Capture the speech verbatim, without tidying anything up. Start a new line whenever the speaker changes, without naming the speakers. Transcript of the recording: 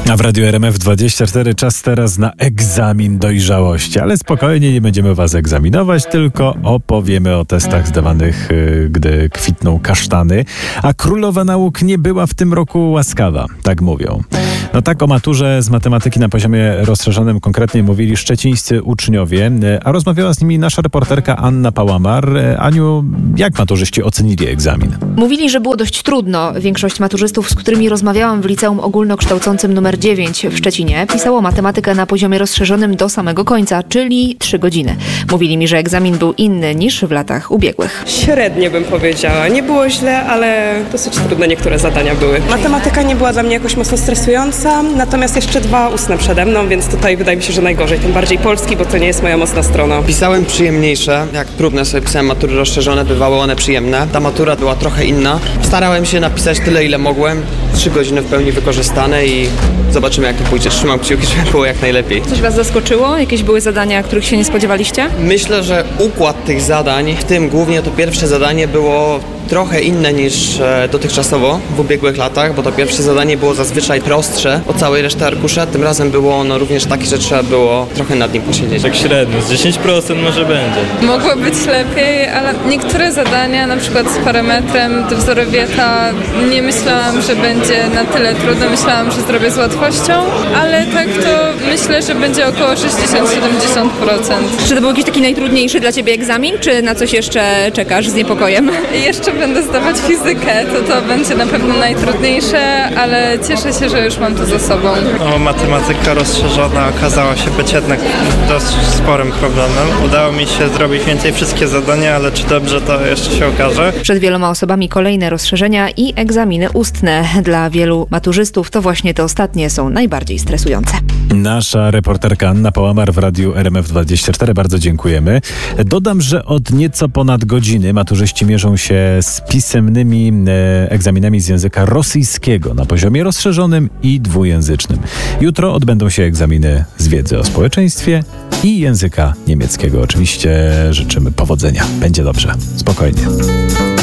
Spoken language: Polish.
A w Radiu R M F dwadzieścia cztery czas teraz na egzamin dojrzałości. Ale spokojnie, nie będziemy was egzaminować, tylko opowiemy o testach zdawanych, gdy kwitną kasztany. A królowa nauk nie była w tym roku łaskawa, tak mówią. No tak o maturze z matematyki na poziomie rozszerzonym konkretnie mówili szczecińscy uczniowie, a rozmawiała z nimi nasza reporterka Anna Pałamar. Aniu, jak maturzyści ocenili egzamin?
Mówili, że było dość trudno. Większość maturzystów, z którymi rozmawiałam w liceum ogólnokształcącym numer dziewięć w Szczecinie, pisało matematykę na poziomie rozszerzonym do samego końca, czyli trzy godziny. Mówili mi, że egzamin był inny niż w latach ubiegłych.
Średnie bym powiedziała. Nie było źle, ale dosyć trudne niektóre zadania były. Matematyka nie była dla mnie jakoś mocno stresująca, natomiast jeszcze dwa ustne przede mną, więc tutaj wydaje mi się, że najgorzej. Tym bardziej polski, bo to nie jest moja mocna strona.
Pisałem przyjemniejsze. Jak trudne sobie pisałem matury rozszerzone, bywały one przyjemne. Ta matura była trochę inna. Starałem się napisać tyle, ile mogłem. Trzy godziny w pełni wykorzystane i zobaczymy, jak to pójdzie. Trzymam kciuki, żeby było jak najlepiej.
Coś was zaskoczyło? Jakieś były zadania, których się nie spodziewaliście?
Myślę, że układ tych zadań, w tym głównie to pierwsze zadanie było trochę inne niż e, dotychczasowo w ubiegłych latach, bo to pierwsze zadanie było zazwyczaj prostsze od całej reszty arkusza. Tym razem było ono również takie, że trzeba było trochę nad nim posiedzieć.
Tak średnio, z dziesięć procent może będzie.
Mogło być lepiej, ale niektóre zadania, na przykład z parametrem do wzorowieta, nie myślałam, że będzie na tyle trudno. Myślałam, że zrobię z łatwością, ale tak to myślę, że będzie około sześćdziesiąt do siedemdziesięciu procent.
Czy to był jakiś taki najtrudniejszy dla ciebie egzamin, czy na coś jeszcze czekasz z niepokojem?
Jeszcze będę zdawać fizykę, to to będzie na pewno najtrudniejsze, ale cieszę się, że już mam to za sobą.
No, matematyka rozszerzona okazała się być jednak dość sporym problemem. Udało mi się zrobić więcej wszystkie zadania, ale czy dobrze, to jeszcze się okaże.
Przed wieloma osobami kolejne rozszerzenia i egzaminy ustne. Dla wielu maturzystów to właśnie te ostatnie są najbardziej stresujące.
Nasza reporterka Anna Pałamar w Radiu R M F dwadzieścia cztery. Bardzo dziękujemy. Dodam, że od nieco ponad godziny maturzyści mierzą się z pisemnymi e, egzaminami z języka rosyjskiego na poziomie rozszerzonym i dwujęzycznym. Jutro odbędą się egzaminy z wiedzy o społeczeństwie i języka niemieckiego. Oczywiście życzymy powodzenia. Będzie dobrze. Spokojnie.